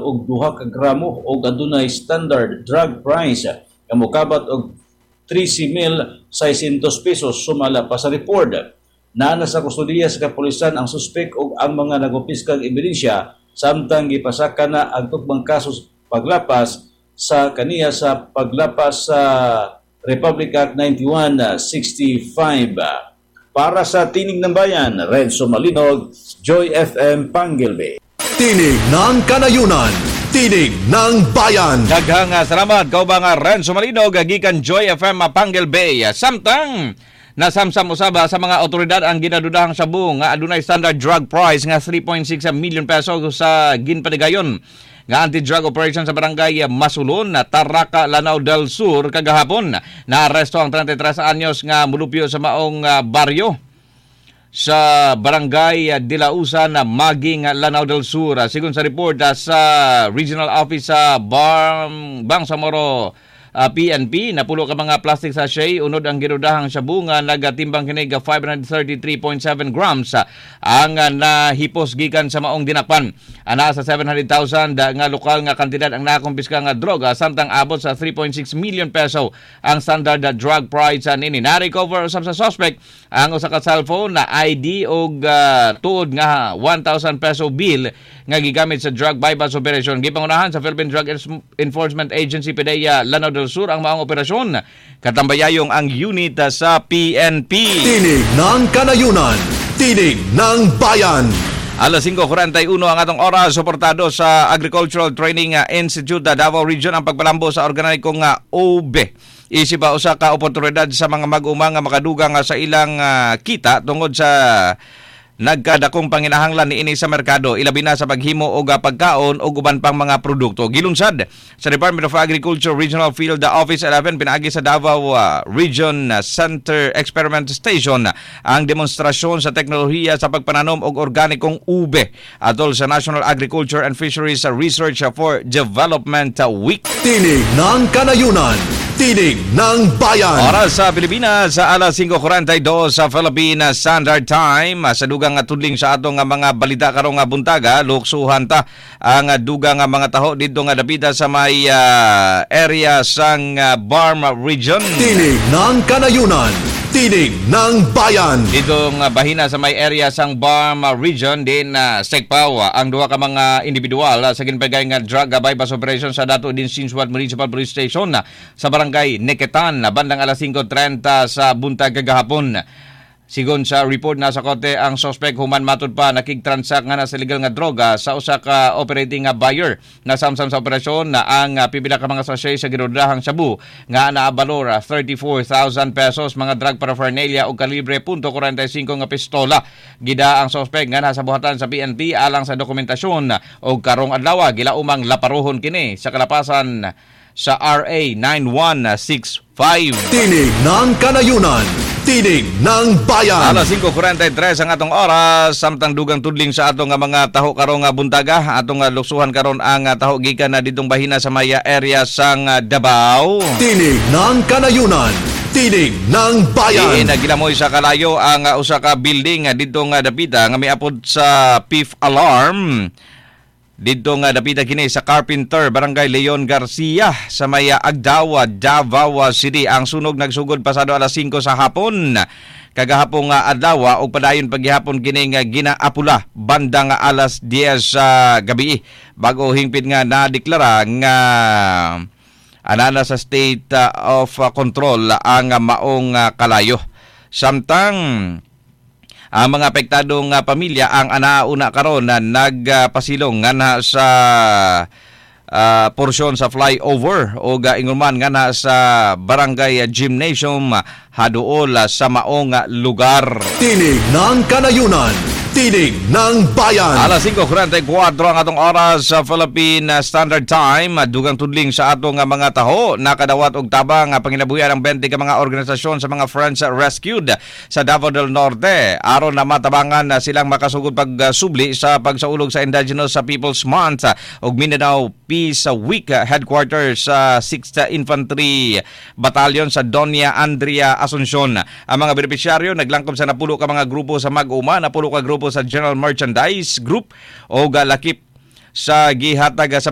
og 2 ka gramo og adunay standard drug price nga mokabat og 13,600 pesos sumala pa sa report. Naana sa kustudiya sa kapulisan ang suspek ug ang mga nagupiskang ebidensya samtang gipasaka na ang tukbang kaso paglapas sa kaniya sa paglapas sa Republic Act 9165. Para sa Tinig ng Bayan, Renzo Malinog, Joy FM Pangelbe. Tinig ng Kanayunan, Tinig ng Bayan. Daghang salamat kau ba nga Renzo Malinog gikan Joy FM Pangelbe. Samtang nasamsam usaba sa mga otoridad ang ginadudahang sabu nga adunay standard drug price nga 3.6 million pesos sa ginpadigayon nga anti-drug operation sa barangay Masulon na Tarraca, Lanao del Sur kagahapon. Naaresto ang 33 anyos nga mulupyo sa maong baryo sa barangay Dilausan na Maging, Lanao del Sur. Sigon sa report sa Regional Office sa Bangsamoro PNP, napulo ka mga plastic sachet unod ang ginudahang shabu nga nagatimbang kinig 533.7 grams ang nahipos gikan sa maong dinakpan. Ana sa 700,000 nga lokal nga kantidad ang nakumpiska nga droga samtang abot sa 3.6 million peso ang standard drug price nini. Na-recover usab sa suspect ang usa ka cellphone na ID og tuod nga 1,000 peso bill nga gigamit sa drug bypass operation. Gipangunahan sa Philippine Drug Enforcement Agency PDEA Lanao del Sur ang maong operasyon. Katambayayong ang unit sa PNP. Tinig ng Kanayunan, Tinig ng Bayan. Alas 5:41 ang atong oras. Suportado sa Agricultural Training Institute Davao Region ang pagpalambo sa organikong OBE. Isip usa ka oportunidad sa mga mag-uma nga makadugang sa ilang kita tungod sa nagkadakong panginahanglan niini sa merkado, ilabi na sa paghimo og pagkaon o uban pang mga produkto. Gilunsad sa Department of Agriculture Regional Field Office 11 pinaagi sa Davao Region Center Experiment Station ang demonstrasyon sa teknolohiya sa pagpananom og organikong ube atol sa National Agriculture and Fisheries Research for Development Week. Tinig ng Kanayunan, Tinig ng Bayan. Oras sa Pilipinas sa alas 5:42 sa Philippine Standard Time. Sa dugang tudling sa atong mga balita karong buntaga, luksuhan ta ang dugang mga taho dito nga dapita sa may area sang Barm Region. Tinig ng Kanayunan, Tinig ng Bayan. Ditong bahina sa may area sang Barm Region din sekpaw ang duha ka mga individual sa ginpagay nga drug bypass operation sa dato din Sinsuat Municipal Police Station sa barangay Neketan bandang alas 5:30 sa buntag kagahapon. Sigon sa report na sa kote ang suspect human matud pa nakig-transact nga na sa legal nga droga sa usa ka operating buyer. Nasamsam sa operasyon na ang pipila ka mga sachet sa ginudahang shabu nga naabalor 34,000 pesos, mga drug paraphernalia o kalibre .45 nga pistola. Gida ang suspect nga nasa buhatan sa PNP alang sa dokumentasyon o karong adlaw gilaumang laparuhon kini sa kalapasan sa RA 9165. Tinig ng Kanayunan, Tinig ng Bayan. Alas 5:43 ang atong oras. Samtang dugang tudling sa atong mga taho karong buntaga, atong luksuhan karon ang taho gikan na ditong bahina sa maya area sang Davao. Tinig ng Kanayunan, Tinig ng Bayan. Nagilamoy sa kalayo ang usa ka building dito nga dapita nga miapod sa Fifth Alarm. Dito nga dapita kini sa Carpenter, Barangay Leon Garcia sa may Agdawa, Davao City. Ang sunog nagsugod pasado alas 5 sa hapon. Kagahapon nga adlaw og padayon paghihapon kini nga ginaapula bandang alas 10 sa gabi. Bago hingpit nga nadeklara nga anana sa state of control ang maong kalayo. Samtang ang mga apektadong pamilya ang anauna karon na nagpasilong nga sa porsyon sa flyover o inguman nga na sa barangay gymnasium haduol sa maong lugar. Tinig ng Kanayunan, Tinig ng Bayan. Alas 5:44 ang atong oras sa Philippine Standard Time. Dugang tudling sa atong mga taho nakadawat og tabang panginabuhian ng 20 ka mga organisasyon sa mga Friends Rescued sa Davao del Norte aron na matabangan silang makasugod pagsubli sa pagsaulog sa Indigenous Peoples Month og Mindanao Peace Week. Headquarters sa 6th Infantry Battalion sa Doña Andrea Asuncion. Ang mga benepisyaryo naglangkob sa napulo ka mga grupo sa mag-uma, napulo ka grupo sa General Merchandise Group o lakip sa gihatag sa